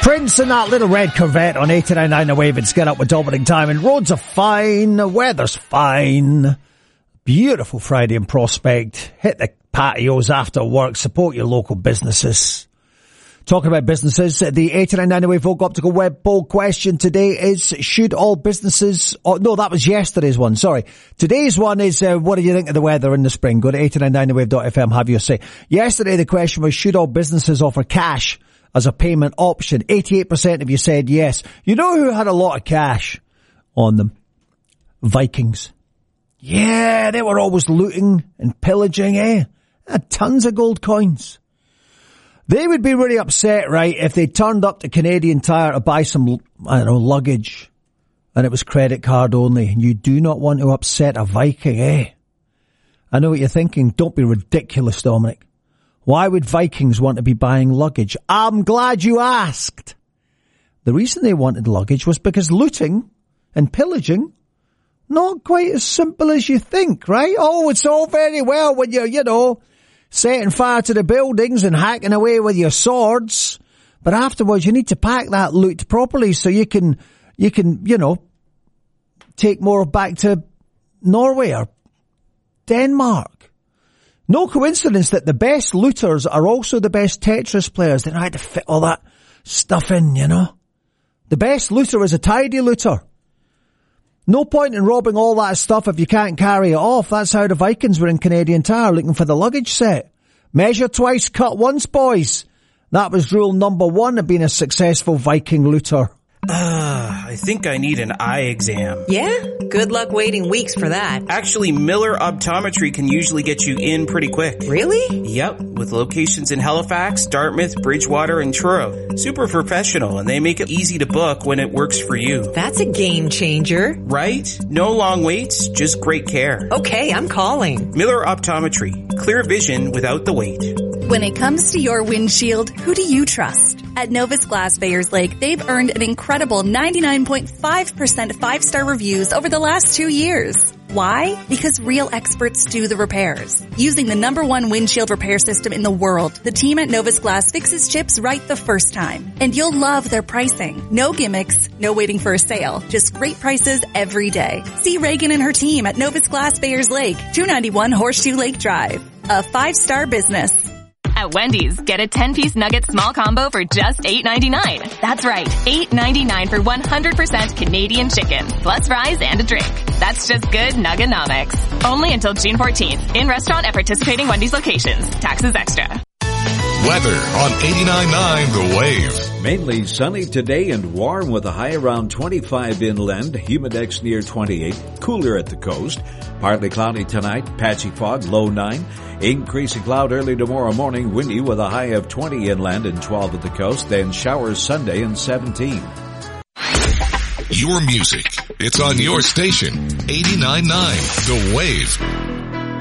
Prince in that little red Corvette on 89.9 The Wave. It's Get Up with Dominic Diamond. Roads are fine. The weather's fine. Beautiful Friday in Prospect. Hit the patios after work. Support your local businesses. Talking about businesses, the 89.9 The Wave Vogue Optical Web poll question today is, should all businesses... Oh, no, that was yesterday's one. Sorry. Today's one is, what do you think of the weather in the spring? Go to 89.9thewave.fm, have your say. Yesterday the question was, should all businesses offer cash as a payment option? 88% of you said yes. You know who had a lot of cash on them? Vikings. Yeah, they were always looting and pillaging, eh? They had tons of gold coins. They would be really upset, right, if they turned up to Canadian Tire to buy some, I don't know, luggage, and it was credit card only. You do not want to upset a Viking, eh? I know what you're thinking. Don't be ridiculous, Dominic. Why would Vikings want to be buying luggage? I'm glad you asked. The reason they wanted luggage was because looting and pillaging, not quite as simple as you think, right? Oh, it's all very well when you're, you know, setting fire to the buildings and hacking away with your swords. But afterwards, you need to pack that loot properly so you can, you know, take more back to Norway or Denmark. No coincidence that the best looters are also the best Tetris players. They know how to fit all that stuff in, you know. The best looter is a tidy looter. No point in robbing all that stuff if you can't carry it off. That's how the Vikings were in Canadian Tire looking for the luggage set. Measure twice, cut once, boys. That was rule number 1 of being a successful Viking looter. I think I need an eye exam. Yeah? Good luck waiting weeks for that. Actually, Miller Optometry can usually get you in pretty quick. Really? Yep, with locations in Halifax, Dartmouth, Bridgewater, and Truro. Super professional, and they make it easy to book when it works for you. That's a game changer. Right? No long waits, just great care. Okay, I'm calling. Miller Optometry. Clear vision without the wait. When it comes to your windshield, who do you trust? At Novus Glass Bayers Lake, they've earned an incredible 99.5% 5-star reviews over the last 2 years. Why? Because real experts do the repairs. Using the #1 windshield repair system in the world, the team at Novus Glass fixes chips right the first time. And you'll love their pricing. No gimmicks, no waiting for a sale, just great prices every day. See Reagan and her team at Novus Glass Bayers Lake, 291 Horseshoe Lake Drive. A 5-star business. At Wendy's, get a 10-piece nugget small combo for just $8.99. That's right, $8.99 for 100% Canadian chicken, plus fries and a drink. That's just good Nugganomics. Only until June 14th. In restaurant at participating Wendy's locations. Taxes extra. Weather on 89.9 The Wave. Mainly sunny today and warm with a high around 25 inland, humidex near 28, cooler at the coast. Partly cloudy tonight, patchy fog, low 9. Increasing cloud early tomorrow morning, windy with a high of 20 inland and 12 at the coast, then showers Sunday and 17. Your music. It's on your station. 89.9 The Wave.